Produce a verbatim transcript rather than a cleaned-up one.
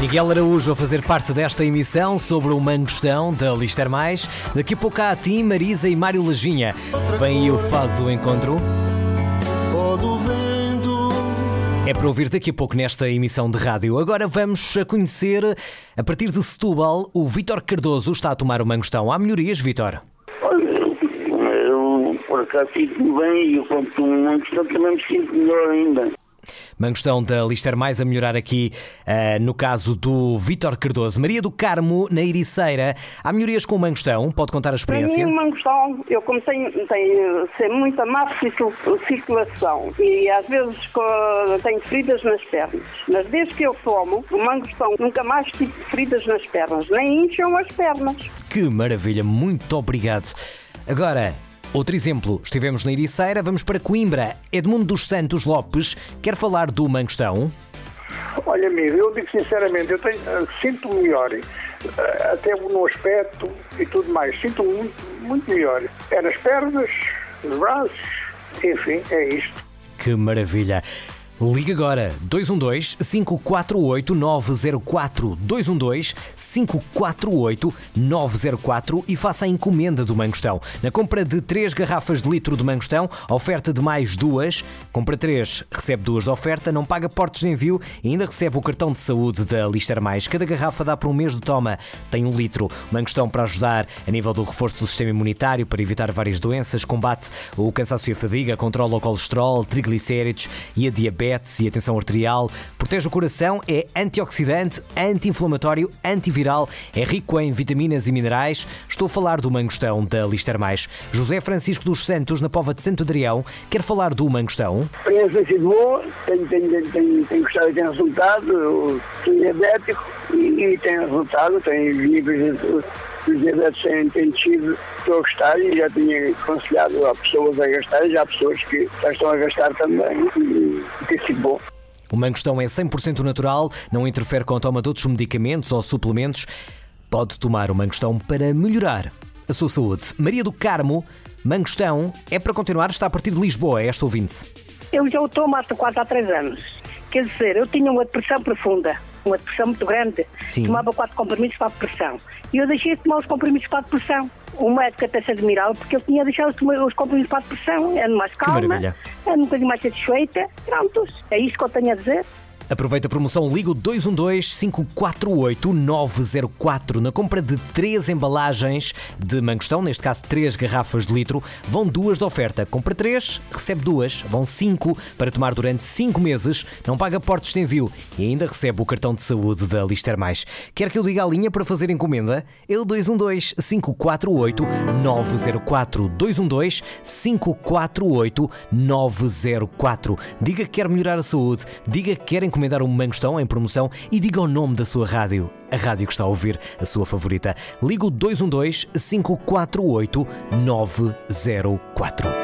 Miguel Araújo a fazer parte desta emissão sobre o Mangostão da Lister Mais. Daqui a pouco há a ti, Marisa e Mário Lajinha. Vem aí o fado do encontro. É para ouvir daqui a pouco nesta emissão de rádio. Agora vamos a conhecer, a partir de Setúbal, o Vítor Cardoso está a tomar o Mangostão. Há melhorias, Vítor? Olha, eu por acaso sinto-me bem e eu quando tomo um Mangostão também me sinto melhor ainda. Mangostão da Lister Mais a melhorar aqui uh, no caso do Vítor Cardoso. Maria do Carmo, na Ericeira. Há melhorias com o Mangostão? Pode contar a experiência? Para mim o Mangostão, eu comecei a ter muita má circulação e às vezes tenho feridas nas pernas. Mas desde que eu tomo o Mangostão nunca mais tive feridas nas pernas, nem incham as pernas. Que maravilha, muito obrigado. Agora, outro exemplo, estivemos na Ericeira, vamos para Coimbra. Edmundo dos Santos Lopes quer falar do Mangostão. Olha, amigo, eu digo sinceramente, eu tenho, sinto-me melhor, até no aspecto e tudo mais, sinto-me muito, muito melhor. É nas pernas, nos braços, enfim, é isto. Que maravilha! Liga agora, dois um dois, cinco quatro oito, nove zero quatro, dois um dois, cinco quatro oito, nove zero quatro e faça a encomenda do Mangostão. Na compra de três garrafas de litro de Mangostão, oferta de mais duas, compra três, recebe duas de oferta, não paga portos de envio e ainda recebe o cartão de saúde da Lister Mais. Cada garrafa dá para um mês de toma, tem um litro. Mangostão para ajudar a nível do reforço do sistema imunitário, para evitar várias doenças, combate o cansaço e a fadiga, controla o colesterol, triglicéridos e a diabetes e a tensão arterial, protege o coração, é antioxidante, anti-inflamatório, antiviral, é rico em vitaminas e minerais. Estou a falar do Mangostão da Lister Mais. José Francisco dos Santos, na Póvoa de Santo Adrião, quer falar do Mangostão. A experiência tem sido boa, tenho, tenho, tenho, tenho gostado e tem resultado, sou diabético e, e tem resultado, tenho níveis os diabetes têm, têm tido, estou a gastar e já tinha aconselhado a pessoas a gastar e já há pessoas que já estão a gastar também e, e tem sido bom. O Mangostão é cem por cento natural, não interfere com a toma de outros medicamentos ou suplementos. Pode tomar o Mangostão para melhorar a sua saúde. Maria do Carmo, Mangostão é para continuar, está a partir de Lisboa, é esta ouvinte. Eu já o tomo há quatro a três anos. Quer dizer, eu tinha uma depressão profunda, uma depressão muito grande. Sim. Tomava quatro comprimidos para a depressão. E eu deixei de tomar os comprimidos para a depressão. O médico até se admirava porque eu tinha deixado de tomar os comprimidos para a depressão. Ando mais calma, ando um bocadinho mais satisfeita. Prontos, é isto que eu tenho a dizer. Aproveita a promoção, liga o dois um dois, cinco quatro oito, nove zero quatro. Na compra de três embalagens de Mangostão, neste caso três garrafas de litro, vão duas de oferta. Compra três, recebe duas, vão cinco para tomar durante cinco meses, não paga portos de envio e ainda recebe o cartão de saúde da Lister Mais. Quer que eu diga a linha para fazer encomenda? É o dois um dois, cinco quatro oito, nove zero quatro. dois um dois, cinco quatro oito, nove zero quatro. Diga que quer melhorar a saúde, diga que quer encomendar um Mangostão em promoção e diga o nome da sua rádio, a rádio que está a ouvir, a sua favorita. Liga o dois um dois, cinco quatro oito, nove zero quatro.